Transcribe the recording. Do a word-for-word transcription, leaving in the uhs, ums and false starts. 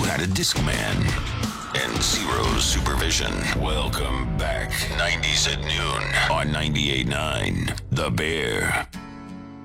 had a Discman and zero supervision. Welcome back. nineties at noon on ninety-eight point nine The Bear.